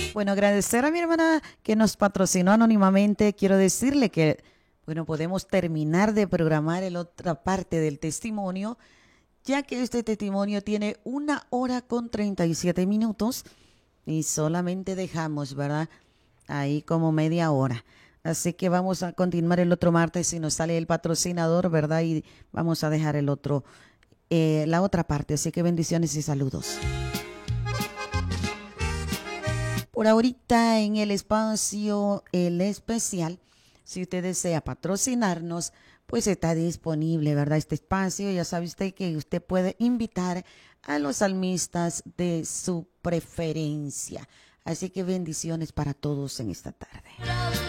Bueno, agradecer a mi hermana que nos patrocinó anónimamente. Quiero decirle que, bueno, podemos terminar de programar la otra parte del testimonio, ya que este testimonio tiene 1 hora con 37 minutos y solamente dejamos, ¿verdad? Ahí como media hora. Así que vamos a continuar el otro martes si nos sale el patrocinador, ¿verdad? Y vamos a dejar el otro, la otra parte. Así que bendiciones y saludos. Por ahorita en el espacio El Especial, si usted desea patrocinarnos, pues está disponible, ¿verdad? Este espacio, ya sabe usted que usted puede invitar a los salmistas de su preferencia. Así que bendiciones para todos en esta tarde.